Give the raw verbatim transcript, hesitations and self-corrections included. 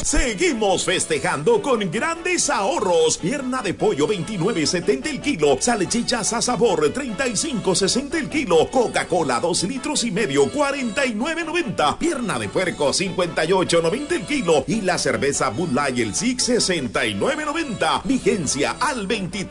Seguimos festejando con grandes ahorros. Pierna de pollo veintinueve setenta el kilo. Salchichas a sabor treinta y cinco sesenta el kilo. Coca-Cola dos litros y medio cuarenta y nueve noventa. Pierna de puerco cincuenta y ocho noventa el kilo. Y la cerveza Bud Light el Six sesenta y nueve noventa. Vigencia al veintitrés